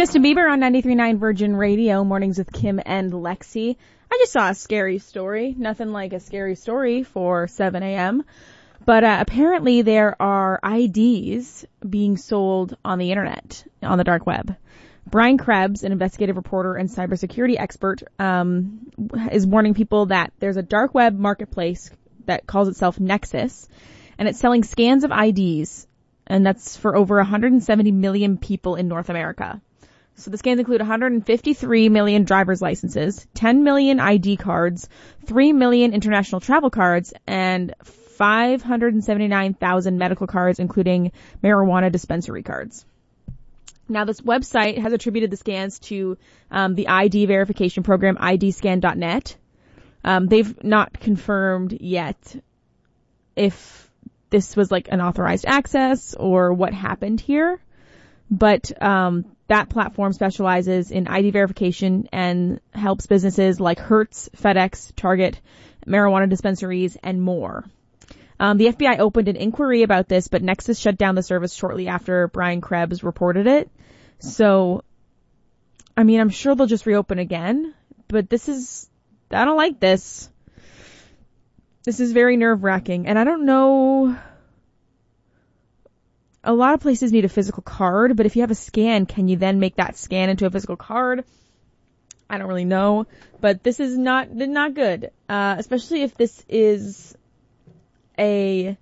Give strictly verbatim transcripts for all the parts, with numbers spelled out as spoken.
Justin Bieber on ninety-three point nine Virgin Radio, Mornings with Kim and Lexi. I just saw a scary story. Nothing like a scary story for seven a.m. But uh, apparently there are I Ds being sold on the internet, on the dark web. Brian Krebs, an investigative reporter and cybersecurity expert, um, is warning people that there's a dark web marketplace that calls itself Nexus, and it's selling scans of I Ds, and that's for over one hundred seventy million people in North America. So the scans include one hundred fifty-three million driver's licenses, ten million I D cards, three million international travel cards, and five hundred seventy-nine thousand medical cards, including marijuana dispensary cards. Now, this website has attributed the scans to um, the I D verification program, I D scan dot net. Um, they've not confirmed yet if this was like an authorized access or what happened here. But um, that platform specializes in I D verification and helps businesses like Hertz, FedEx, Target, marijuana dispensaries, and more. Um, the F B I opened an inquiry about this, but Nexus shut down the service shortly after Brian Krebs reported it. So, I mean, I'm sure they'll just reopen again, but this is, I don't like this. This is very nerve-wracking, and I don't know, a lot of places need a physical card, but if you have a scan, can you then make that scan into a physical card? I don't really know, but this is not, not good, uh, especially if this is a,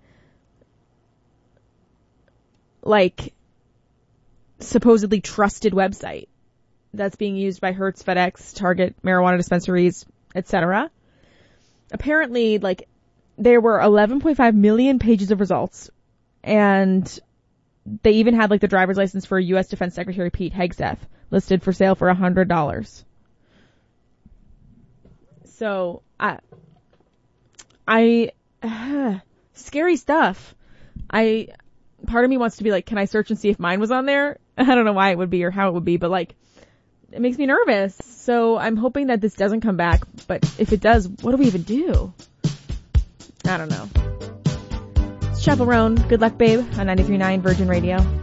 like, supposedly trusted website that's being used by Hertz, FedEx, Target, marijuana dispensaries, et cetera. Apparently, like, there were eleven point five million pages of results, and they even had, like, the driver's license for U S Defense Secretary Pete Hegseth listed for sale for one hundred dollars. So, I, I, uh, scary stuff. I, part of me wants to be like, can I search and see if mine was on there? I don't know why it would be or how it would be, but like, it makes me nervous. So I'm hoping that this doesn't come back, but if it does, what do we even do? I don't know. It's Chappell Roan. Good luck, babe, on ninety-three point nine Virgin Radio.